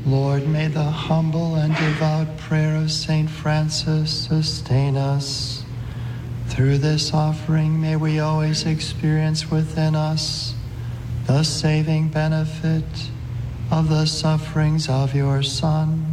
Lord, may the humble and devout prayer of St. Francis sustain us. Through this offering, may we always experience within us the saving benefit of the sufferings of your Son.